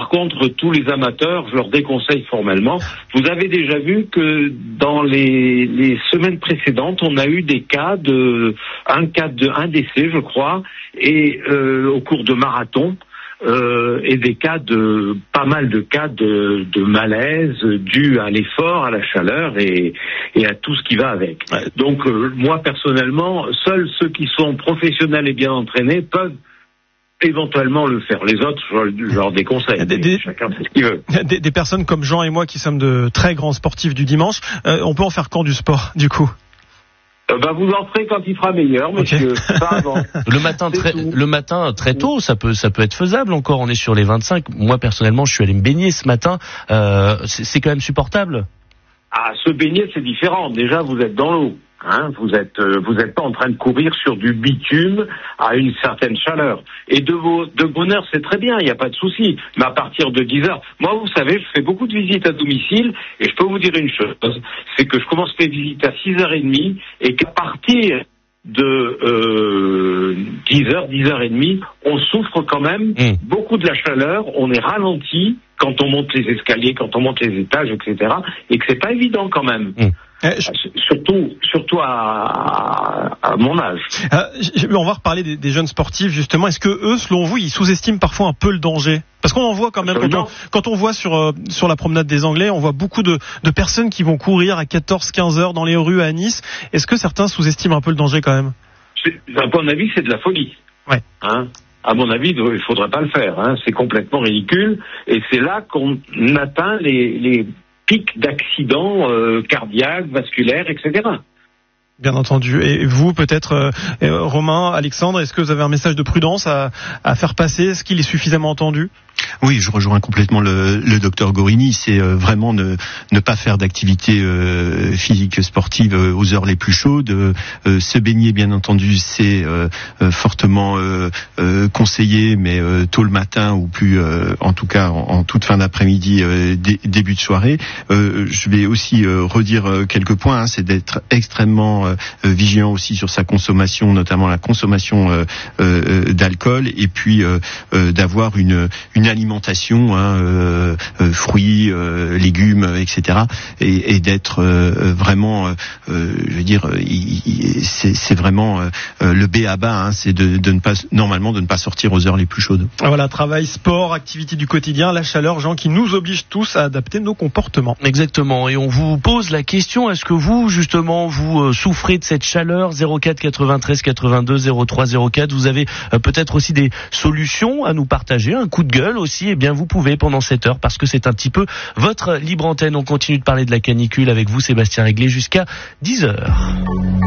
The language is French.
Par contre, tous les amateurs, je leur déconseille formellement. Vous avez déjà vu que dans les semaines précédentes, on a eu des cas un décès, je crois, et au cours de marathon. Et pas mal de cas de malaise dû à l'effort, à la chaleur et à tout ce qui va avec. Donc moi personnellement, seuls ceux qui sont professionnels et bien entraînés peuvent éventuellement le faire. Les autres, je leur déconseille. Chacun fait ce qu'il veut. Des personnes comme Jean et moi qui sommes de très grands sportifs du dimanche, on peut en faire quand du sport du coup? Vous en ferez quand il fera meilleur, monsieur. Okay. Pas avant. Le matin très tôt, ça peut être faisable encore. On est sur les 25. Moi personnellement, je suis allé me baigner ce matin. C'est quand même supportable. Ah, se baigner, c'est différent. Déjà, vous êtes dans l'eau. Hein, vous êtes pas en train de courir sur du bitume à une certaine chaleur. Et de bonne heure, c'est très bien, il n'y a pas de souci. Mais à partir de 10 heures, moi, vous savez, je fais beaucoup de visites à domicile et je peux vous dire une chose, c'est que je commence mes visites à 6h30 et qu'à partir de 10h30, on souffre quand même beaucoup de la chaleur, on est ralenti quand on monte les escaliers, quand on monte les étages, etc. Et que c'est pas évident quand même. Surtout à mon âge. On va reparler des jeunes sportifs justement. Est-ce que eux, selon vous, ils sous-estiment parfois un peu le danger? Parce qu'on en voit quand même, quand on voit sur la promenade des Anglais, on voit beaucoup de personnes qui vont courir à 14-15 heures dans les rues à Nice. Est-ce que certains sous-estiment un peu le danger quand même? À mon avis, c'est de la folie. Ouais. Hein? À mon avis, il faudrait pas le faire. Hein? C'est complètement ridicule. Et c'est là qu'on atteint les pics d'accidents cardiaques, vasculaires, etc. Bien entendu. Et vous, peut-être, Romain, Alexandre, est-ce que vous avez un message de prudence à faire passer? Est-ce qu'il est suffisamment entendu? Oui, je rejoins complètement le docteur Gorini. C'est vraiment ne pas faire d'activité physique sportive aux heures les plus chaudes. Se baigner, bien entendu, c'est fortement conseillé, mais tôt le matin ou plus, en tout cas en toute fin d'après-midi, début de soirée. Je vais aussi redire quelques points. C'est d'être extrêmement vigilant aussi sur sa consommation, notamment la consommation d'alcool, et puis d'avoir une alimentation, fruits, légumes, etc. Et d'être vraiment, je veux dire, c'est vraiment le b.a.-ba, c'est de ne pas sortir aux heures les plus chaudes. Voilà, travail, sport, activité du quotidien, la chaleur, Jean, qui nous oblige tous à adapter nos comportements. Exactement. Et on vous pose la question, est-ce que vous, justement, vous souffrez de cette chaleur? 04 93 82 03 04. Vous avez peut-être aussi des solutions à nous partager, un coup de gueule aussi. Eh bien, vous pouvez pendant cette heure, parce que c'est un petit peu votre libre antenne. On continue de parler de la canicule avec vous, Sébastien Réglet, jusqu'à 10h.